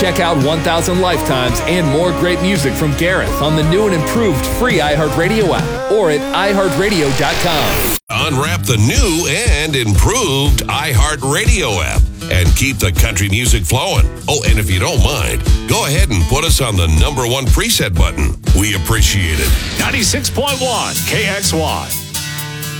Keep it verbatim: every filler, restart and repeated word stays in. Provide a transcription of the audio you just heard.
Check out one thousand Lifetimes and more great music from Gareth on the new and improved free iHeartRadio app or at i heart radio dot com. Unwrap the new and improved iHeartRadio app and keep the country music flowing. Oh, and if you don't mind, go ahead and put us on the number one preset button. We appreciate it. ninety-six point one K X Y.